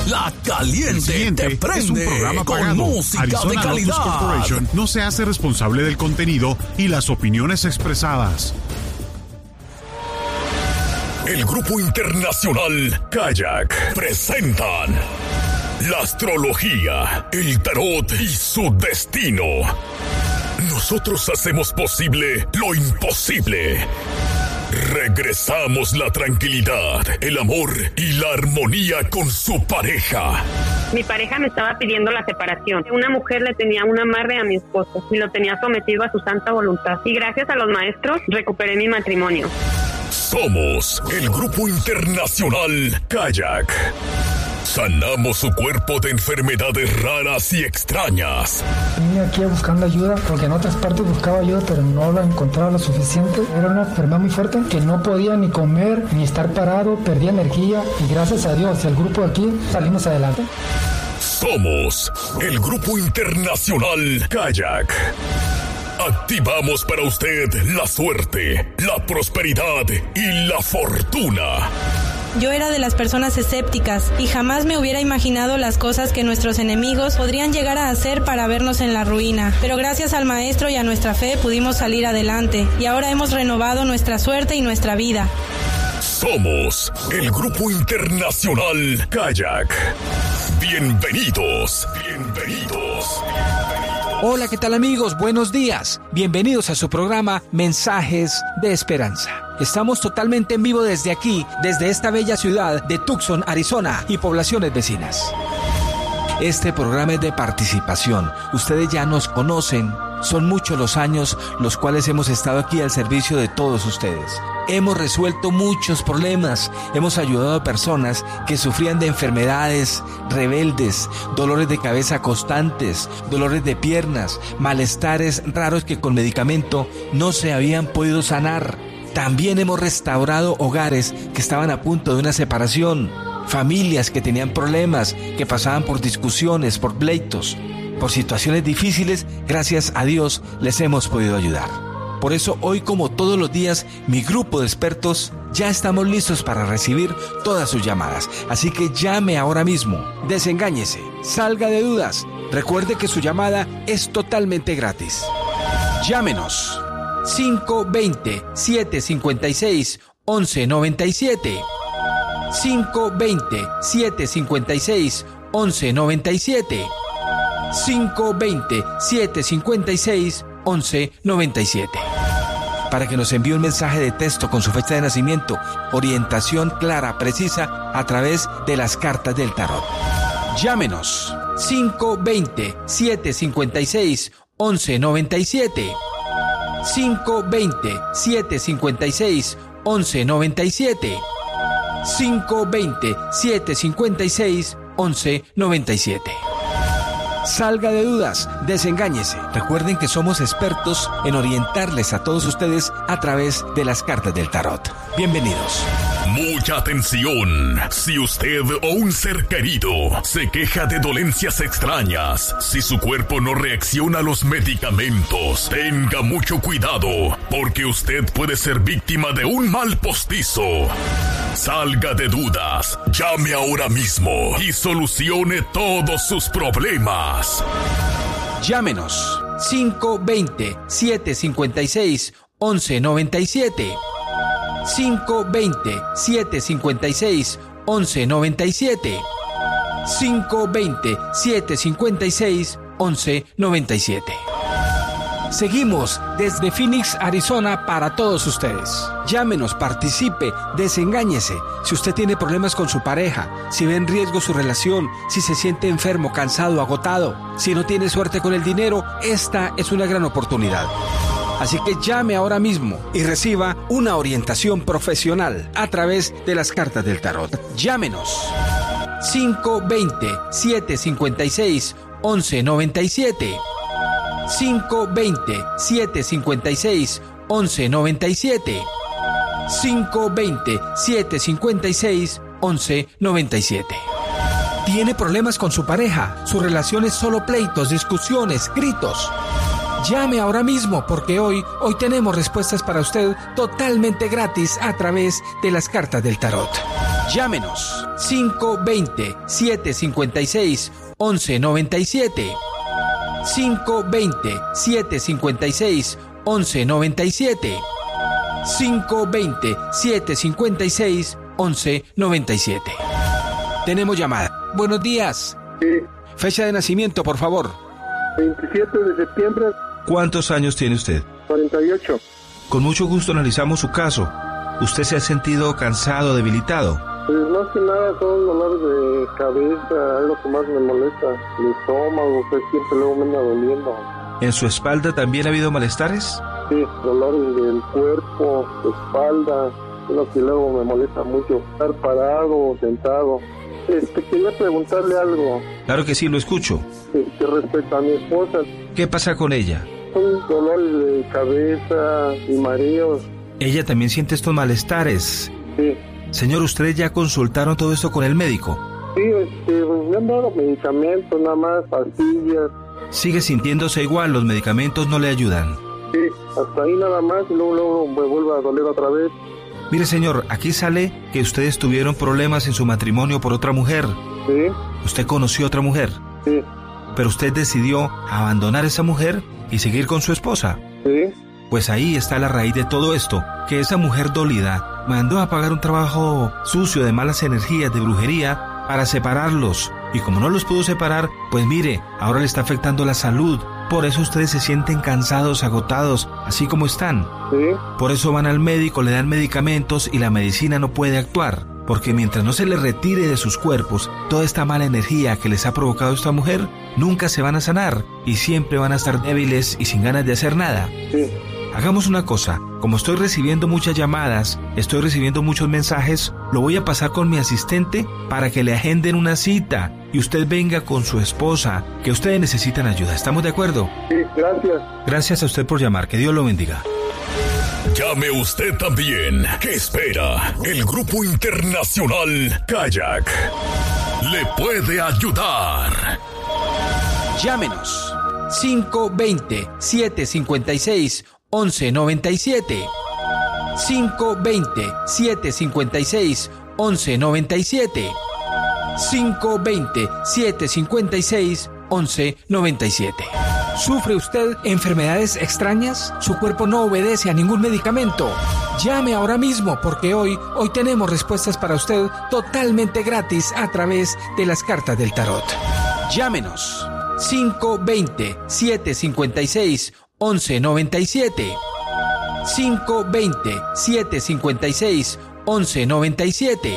La Caliente te prende es un programa con pagado. música Arizona de calidad. Autos Corporation no se hace responsable del contenido y las opiniones expresadas. El Grupo Internacional Kayak presentan la astrología, el tarot y su destino. Nosotros hacemos posible lo imposible. Regresamos la tranquilidad, el amor y la armonía con su pareja. Mi pareja me estaba pidiendo la separación. Una mujer le tenía un amarre a mi esposo y lo tenía sometido a su santa voluntad. Y gracias a los maestros recuperé mi matrimonio. Somos el Grupo Internacional Kayak. Sanamos su cuerpo de enfermedades raras y extrañas. Vine aquí buscando ayuda porque en otras partes buscaba ayuda pero no la encontraba lo suficiente. Era una enfermedad muy fuerte que no podía ni comer ni estar parado, perdía energía y gracias a Dios y al grupo de aquí salimos adelante. Somos el Grupo Internacional Kayak. Activamos para usted la suerte, la prosperidad y la fortuna. Yo era de las personas escépticas y jamás me hubiera imaginado las cosas que nuestros enemigos podrían llegar a hacer para vernos en la ruina. Pero gracias al Maestro y a nuestra fe pudimos salir adelante y ahora hemos renovado nuestra suerte y nuestra vida. Somos el Grupo Internacional Kayak. Bienvenidos, bienvenidos. Hola, ¿qué tal amigos? Buenos días. Bienvenidos a su programa Mensajes de Esperanza. Estamos totalmente en vivo desde aquí, desde esta bella ciudad de Tucson, Arizona y poblaciones vecinas. Este programa es de participación. Ustedes ya nos conocen. Son muchos los años los cuales hemos estado aquí al servicio de todos ustedes. Hemos resuelto muchos problemas. Hemos ayudado a personas que sufrían de enfermedades rebeldes, dolores de cabeza constantes, dolores de piernas, malestares raros que con medicamento no se habían podido sanar. También hemos restaurado hogares que estaban a punto de una separación, familias que tenían problemas, que pasaban por discusiones, por pleitos, por situaciones difíciles. Gracias a Dios les hemos podido ayudar. Por eso hoy, como todos los días, mi grupo de expertos ya estamos listos para recibir todas sus llamadas. Así que llame ahora mismo, desengáñese, salga de dudas. Recuerde que su llamada es totalmente gratis. Llámenos 520-756-1197. 520-756-1197. 520-756-1197. Para que nos envíe un mensaje de texto con su fecha de nacimiento, orientación clara, precisa, a través de las cartas del tarot. Llámenos 520-756-1197. 520-756-1197. 520-756-1197. Salga de dudas, desengáñese. Recuerden que somos expertos en orientarles a todos ustedes a través de las cartas del tarot. Bienvenidos. Mucha atención. Si usted o un ser querido se queja de dolencias extrañas, si su cuerpo no reacciona a los medicamentos, tenga mucho cuidado, porque usted puede ser víctima de un mal postizo. Salga de dudas, llame ahora mismo y solucione todos sus problemas. Llámenos 520-756-1197. 520-756-1197. 520-756-1197. Seguimos desde Phoenix, Arizona, para todos ustedes. Llámenos, participe, desengáñese. Si usted tiene problemas con su pareja, si ve en riesgo su relación, si se siente enfermo, cansado, agotado, si no tiene suerte con el dinero, esta es una gran oportunidad. Así que llame ahora mismo y reciba una orientación profesional a través de las cartas del tarot. Llámenos 520-756-1197. 520-756-1197. 520-756-1197. ¿Tiene problemas con su pareja? ¿Su relación es solo pleitos, discusiones, gritos? Llame ahora mismo porque hoy tenemos respuestas para usted totalmente gratis a través de las cartas del tarot. Llámenos 520-756-1197. 520-756-1197. 520-756-1197. Tenemos llamada. Buenos días. Sí. Fecha de nacimiento, por favor. 27 de septiembre. ¿Cuántos años tiene usted? 48. Con mucho gusto analizamos su caso. ¿Usted se ha sentido cansado, debilitado? Pues más que nada son dolores de cabeza, es lo que más me molesta. El estómago, pues siempre luego me anda doliendo. ¿En su espalda también ha habido malestares? Sí, dolores del cuerpo, espalda, es lo que luego me molesta mucho. Estar parado o sentado. Quería preguntarle algo. Claro que sí, lo escucho. Respecto a mi esposa. ¿Qué pasa con ella? Son dolores de cabeza y mareos. ¿Ella también siente estos malestares? Sí. Señor, ¿ustedes ya consultaron todo esto con el médico? Sí, me han dado medicamentos, nada más, pastillas. ¿Sigue sintiéndose igual? ¿Los medicamentos no le ayudan? Sí, hasta ahí nada más y luego me vuelve a doler otra vez. Mire, señor, aquí sale que ustedes tuvieron problemas en su matrimonio por otra mujer. Sí. ¿Usted conoció a otra mujer? Sí. ¿Pero usted decidió abandonar a esa mujer y seguir con su esposa? Sí. Pues ahí está la raíz de todo esto, que esa mujer dolida mandó a pagar un trabajo sucio de malas energías, de brujería, para separarlos. Y como no los pudo separar, pues mire, ahora le está afectando la salud. Por eso ustedes se sienten cansados, agotados, así como están. Sí. Por eso van al médico, le dan medicamentos y la medicina no puede actuar. Porque mientras no se les retire de sus cuerpos toda esta mala energía que les ha provocado esta mujer, nunca se van a sanar y siempre van a estar débiles y sin ganas de hacer nada. Sí. Hagamos una cosa, como estoy recibiendo muchas llamadas, estoy recibiendo muchos mensajes, lo voy a pasar con mi asistente para que le agenden una cita y usted venga con su esposa, que ustedes necesitan ayuda. ¿Estamos de acuerdo? Sí, gracias. Gracias a usted por llamar, que Dios lo bendiga. Llame usted también. ¿Qué espera? El Grupo Internacional Kayak le puede ayudar. Llámenos 520-756-1197. 520-756-1197. 520-756-1197. ¿Sufre usted enfermedades extrañas? ¿Su cuerpo no obedece a ningún medicamento? Llame ahora mismo porque hoy tenemos respuestas para usted totalmente gratis a través de las cartas del tarot. Llámenos 520-756-1197. 520-756-1197.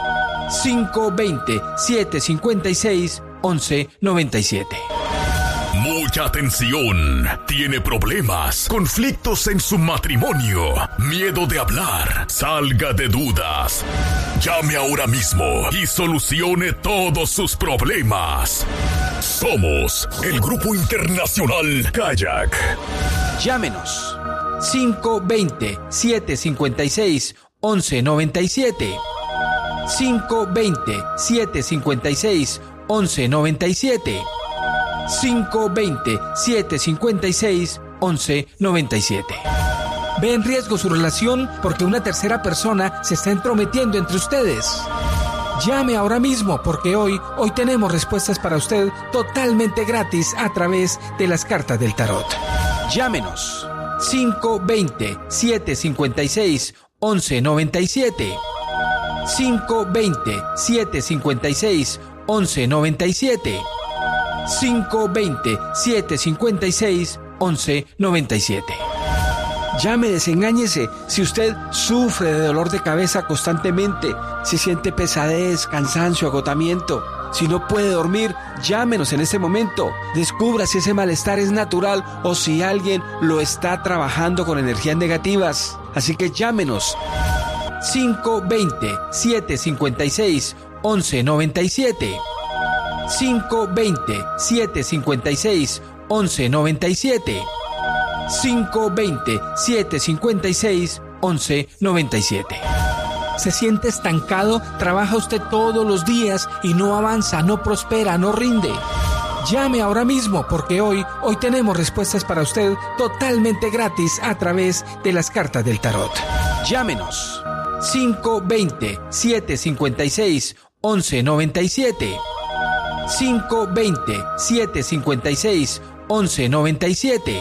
520-756-1197. Mucha atención. Tiene problemas, conflictos en su matrimonio, miedo de hablar. Salga de dudas. Llame ahora mismo y solucione todos sus problemas. Somos el Grupo Internacional Kayak. Llámenos 520-756-1197. 520-756-1197. 520-756-1197. ¿Ve en riesgo su relación porque una tercera persona se está entrometiendo entre ustedes? Llame ahora mismo porque hoy tenemos respuestas para usted totalmente gratis a través de las cartas del tarot. Llámenos 520-756-1197. 520-756-1197. 520-756-1197. Llame, desengáñese. Si usted sufre de dolor de cabeza constantemente, si siente pesadez, cansancio, agotamiento, si no puede dormir, llámenos en este momento. Descubra si ese malestar es natural o si alguien lo está trabajando con energías negativas. Así que llámenos 520-756-1197. 520-756-1197. 520-756-1197. ¿Se siente estancado? ¿Trabaja usted todos los días y no avanza, no prospera, no rinde? Llame ahora mismo porque hoy tenemos respuestas para usted totalmente gratis a través de las cartas del tarot. Llámenos 520-756-1197. 520-756-1197.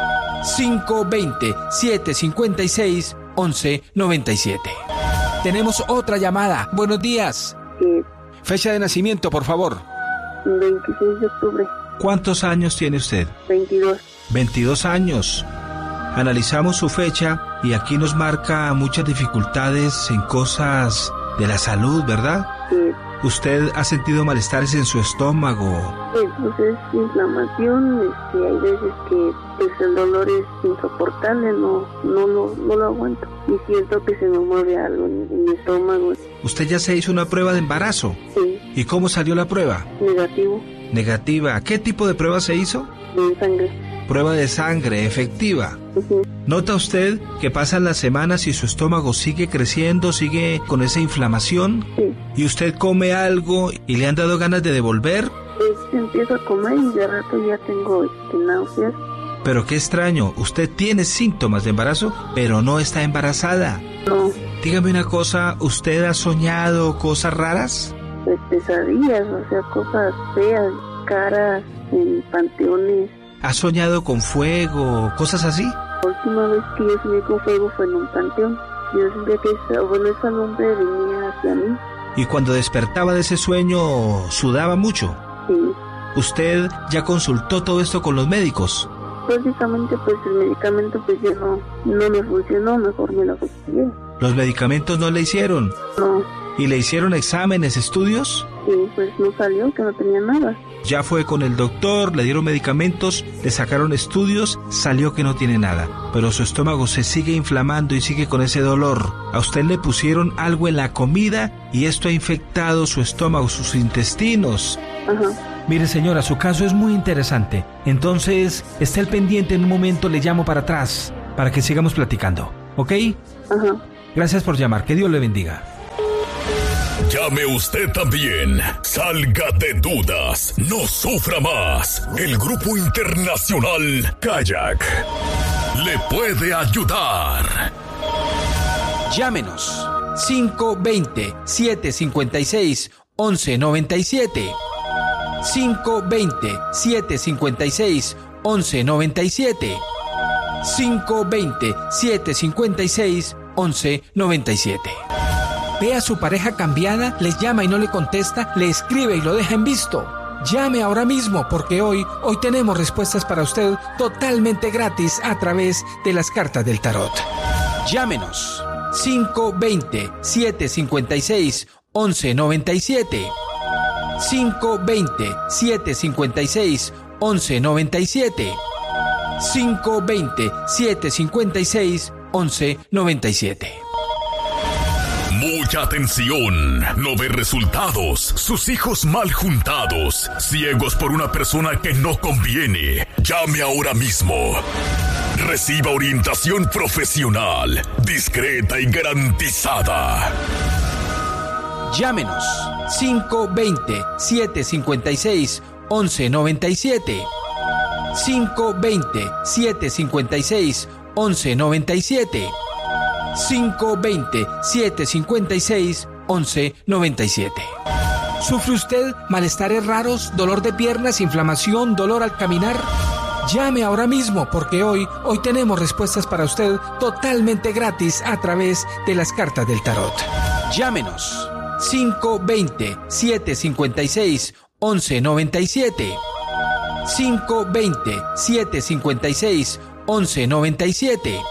520-756-1197. Tenemos otra llamada. Buenos días. Sí. Fecha de nacimiento, por favor. 26 de octubre. ¿Cuántos años tiene usted? 22. 22 años. Analizamos su fecha y aquí nos marca muchas dificultades en cosas de la salud, ¿verdad? Sí. ¿Usted ha sentido malestares en su estómago? Pues es inflamación, hay veces que pues, el dolor es insoportable, no lo aguanto. Y siento que se me mueve algo en mi estómago. ¿Usted ya se hizo una prueba de embarazo? Sí. ¿Y cómo salió la prueba? Negativo. Negativa. ¿Qué tipo de prueba se hizo? De sangre. Prueba de sangre, efectiva. Uh-huh. ¿Nota usted que pasan las semanas y su estómago sigue creciendo, sigue con esa inflamación? Sí. ¿Y usted come algo y le han dado ganas de devolver? Pues empiezo a comer y de rato ya tengo náuseas. Pero qué extraño, usted tiene síntomas de embarazo, pero no está embarazada. No. Dígame una cosa, ¿usted ha soñado cosas raras? Pues pesadillas, o sea, cosas feas, caras en panteones. ¿Ha soñado con fuego, cosas así? La última vez que yo soñé con fuego fue en un panteón. Yo sentía que esa lumbre venía hacia mí. ¿Y cuando despertaba de ese sueño, sudaba mucho? Sí. ¿Usted ya consultó todo esto con los médicos? Prácticamente pues el medicamento pues ya no me funcionó, mejor me lo fastidié. ¿Los medicamentos no le hicieron? No. ¿Y le hicieron exámenes, estudios? Sí, pues no salió, que no tenía nada. Ya fue con el doctor, le dieron medicamentos, le sacaron estudios, salió que no tiene nada. Pero su estómago se sigue inflamando y sigue con ese dolor. A usted le pusieron algo en la comida y esto ha infectado su estómago, sus intestinos. Ajá. Mire, señora, su caso es muy interesante. Entonces, esté al pendiente, en un momento le llamo para atrás para que sigamos platicando, ¿ok? Ajá. Gracias por llamar, que Dios le bendiga. Llame usted también. Salga de dudas. No sufra más. El Grupo Internacional Kayak le puede ayudar. Llámenos 520-756-1197. 520-756-1197. 520-756-1197. Ve a su pareja cambiada, le llama y no le contesta, le escribe y lo deja en visto. Llame ahora mismo porque hoy tenemos respuestas para usted totalmente gratis a través de las cartas del tarot. Llámenos 520-756-1197. 520-756-1197. 520-756-1197. Mucha atención, no ve resultados, sus hijos mal juntados, ciegos por una persona que no conviene. Llame ahora mismo. Reciba orientación profesional, discreta y garantizada. Llámenos 520-756-1197. 520-756-1197. 520-756-1197. ¿Sufre usted malestares raros, dolor de piernas, inflamación, dolor al caminar? Llame ahora mismo porque hoy tenemos respuestas para usted totalmente gratis a través de las cartas del tarot. Llámenos 520-756-1197. 520-756-1197.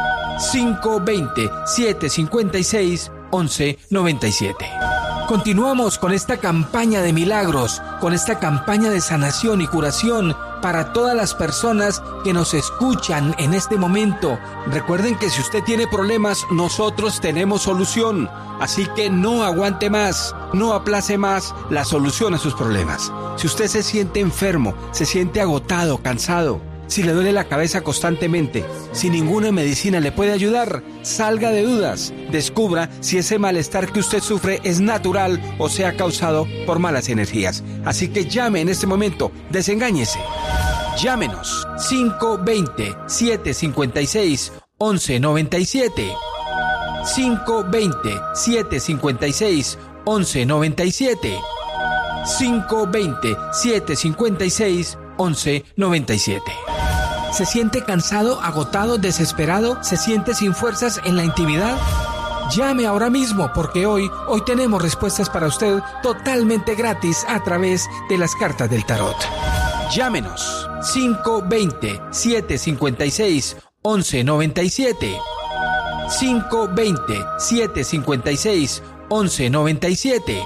520-756-1197. Continuamos con esta campaña de milagros, con esta campaña de sanación y curación para todas las personas que nos escuchan en este momento. Recuerden que si usted tiene problemas, nosotros tenemos solución. Así que no aguante más, no aplace más la solución a sus problemas. Si usted se siente enfermo, se siente agotado, cansado, si le duele la cabeza constantemente, si ninguna medicina le puede ayudar, salga de dudas. Descubra si ese malestar que usted sufre es natural o sea causado por malas energías. Así que llame en este momento, desengáñese. Llámenos 520-756-1197. 520-756-1197. 520-756-1197. ¿Se siente cansado, agotado, desesperado? ¿Se siente sin fuerzas en la intimidad? Llame ahora mismo porque hoy tenemos respuestas para usted totalmente gratis a través de las cartas del tarot. Llámenos 520-756-1197. 520-756-1197.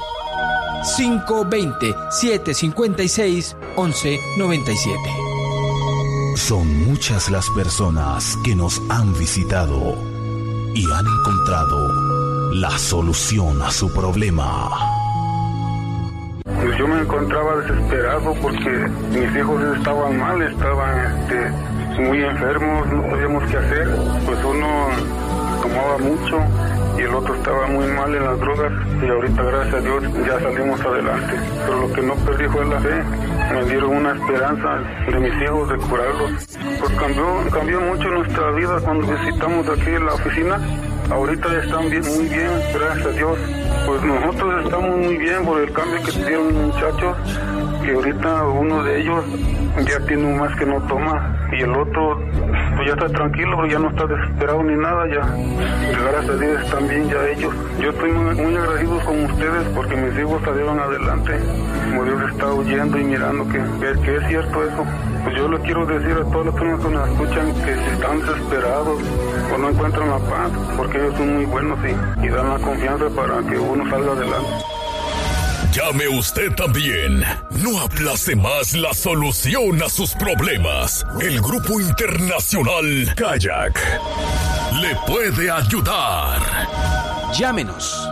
520-756-1197. Son muchas las personas que nos han visitado y han encontrado la solución a su problema. Pues yo me encontraba desesperado porque mis hijos estaban mal, estaban muy enfermos, no sabíamos qué hacer. Pues uno tomaba mucho y el otro estaba muy mal en las drogas y ahorita gracias a Dios ya salimos adelante. Pero lo que no perdí fue la fe. Me dieron una esperanza de mis hijos de curarlos. Pues cambió mucho nuestra vida cuando visitamos aquí en la oficina. Ahorita ya están muy bien, gracias a Dios. Pues nosotros estamos muy bien por el cambio que tuvieron los muchachos, que ahorita uno de ellos ya tiene un mes que no toma y el otro pues ya está tranquilo, pero ya no está desesperado ni nada, ya gracias a Dios están bien ya ellos. Yo estoy muy agradecido con ustedes porque mis hijos salieron adelante, como Dios está oyendo y mirando que es cierto eso. Pues yo le quiero decir a todas las personas que nos escuchan que si están desesperados o no encuentran la paz, porque ellos son muy buenos y dan la confianza para que uno salga adelante. Llame usted también. No aplace más la solución a sus problemas. El Grupo Internacional Kayak le puede ayudar. Llámenos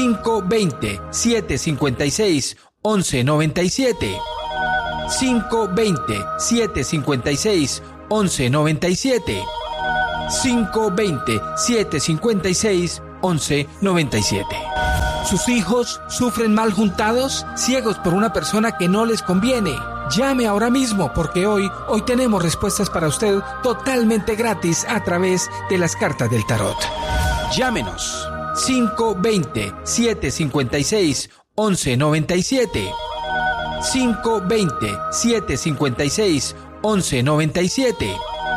520-756-1197. 520-756-1197. 520-756-1197. ¿Sus hijos sufren mal juntados, ciegos por una persona que no les conviene? Llame ahora mismo porque hoy tenemos respuestas para usted totalmente gratis a través de las cartas del tarot. Llámenos 520-756-1197. 520-756-1197.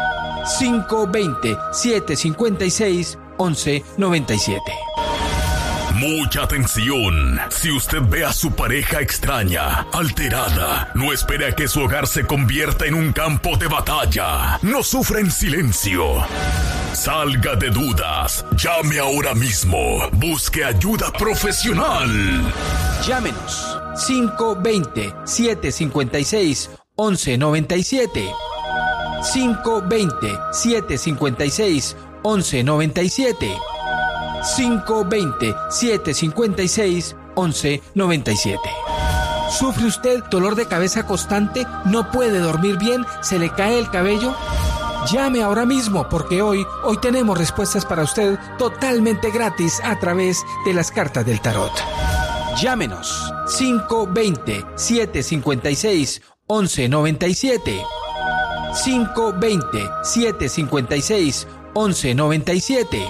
520-756-1197. Mucha atención. Si usted ve a su pareja extraña, alterada, no espere a que su hogar se convierta en un campo de batalla. No sufra en silencio. Salga de dudas. Llame ahora mismo. Busque ayuda profesional. Llámenos 520-756-1197. 520-756-1197. 520-756-1197. ¿Sufre usted dolor de cabeza constante? ¿No puede dormir bien? ¿Se le cae el cabello? Llame ahora mismo porque hoy tenemos respuestas para usted totalmente gratis a través de las cartas del tarot. Llámenos 520-756-1197. 520-756-1197.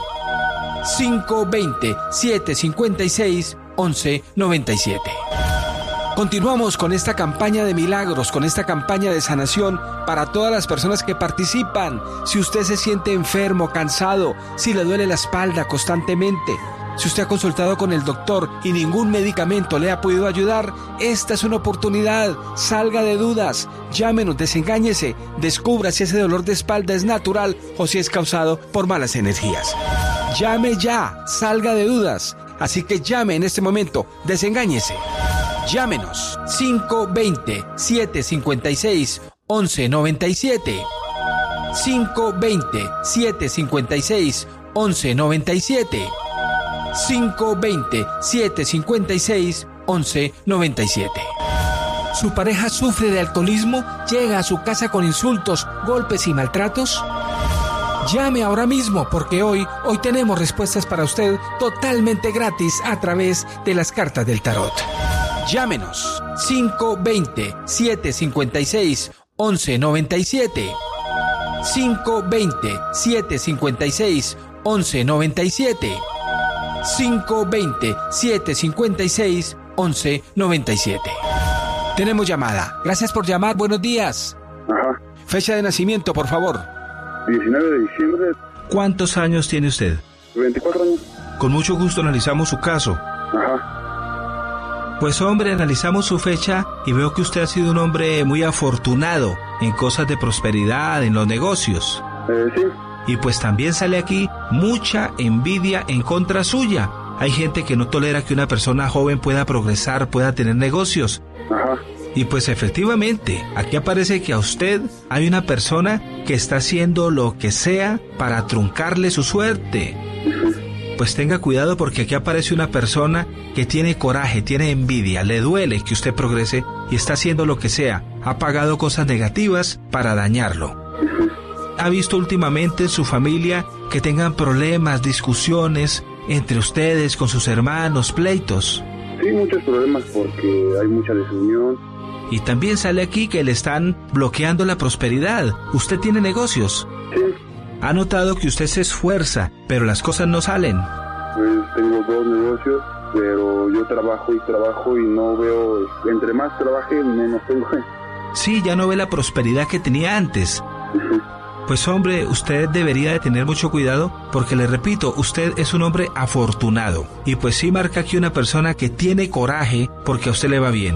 520-756-1197. Continuamos con esta campaña de milagros, con esta campaña de sanación para todas las personas que participan. Si usted se siente enfermo, cansado, si le duele la espalda constantemente, si usted ha consultado con el doctor y ningún medicamento le ha podido ayudar, esta es una oportunidad. Salga de dudas, llámenos, desengáñese, descubra si ese dolor de espalda es natural o si es causado por malas energías. Llame ya, salga de dudas. Así que llame en este momento, desengáñese. Llámenos 520-756-1197. 520-756-1197. 520-756-1197. ¿Su pareja sufre de alcoholismo? ¿Llega a su casa con insultos, golpes y maltratos? Llame ahora mismo porque hoy tenemos respuestas para usted totalmente gratis a través de las cartas del tarot. Llámenos 520-756-1197. 520-756-1197. 520-756-1197. Tenemos llamada. Gracias por llamar. Buenos días. Ajá. Fecha de nacimiento, por favor. 19 de diciembre. ¿Cuántos años tiene usted? 24 años. Con mucho gusto analizamos su caso. Ajá. Pues hombre, analizamos su fecha y veo que usted ha sido un hombre muy afortunado en cosas de prosperidad, en los negocios. Sí. Y pues también sale aquí mucha envidia en contra suya. Hay gente que no tolera que una persona joven pueda progresar, pueda tener negocios. Ajá. Y pues efectivamente, aquí aparece que a usted hay una persona que está haciendo lo que sea para truncarle su suerte. Pues tenga cuidado porque aquí aparece una persona que tiene coraje, tiene envidia, le duele que usted progrese y está haciendo lo que sea. Ha pagado cosas negativas para dañarlo. ¿Ha visto últimamente en su familia que tengan problemas, discusiones entre ustedes, con sus hermanos, pleitos? Sí, muchos problemas porque hay mucha desunión. Y también sale aquí que le están bloqueando la prosperidad. ¿Usted tiene negocios? Sí. Ha notado que usted se esfuerza, pero las cosas no salen. Pues tengo 2 negocios, pero yo trabajo y no veo... Entre más trabaje, menos tengo. Sí, ya no ve la prosperidad que tenía antes. Pues hombre, usted debería de tener mucho cuidado porque le repito, usted es un hombre afortunado. Y pues sí marca aquí una persona que tiene coraje porque a usted le va bien.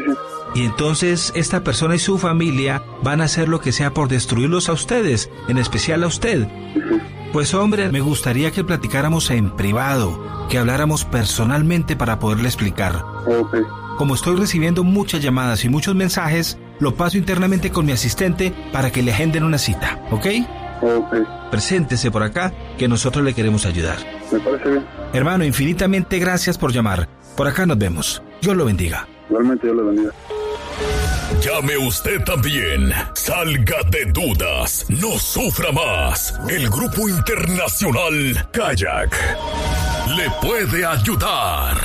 Y entonces esta persona y su familia van a hacer lo que sea por destruirlos a ustedes, en especial a usted. Pues hombre, me gustaría que platicáramos en privado, que habláramos personalmente para poderle explicar. Okay. Como estoy recibiendo muchas llamadas y muchos mensajes, lo paso internamente con mi asistente para que le agenden una cita, ¿ok? Okay. Preséntese por acá, que nosotros le queremos ayudar. Me parece bien. Hermano, infinitamente gracias por llamar. Por acá nos vemos. Dios lo bendiga. Igualmente, Dios lo bendiga. Llame usted también. Salga de dudas. No sufra más. El Grupo Internacional Kayak le puede ayudar.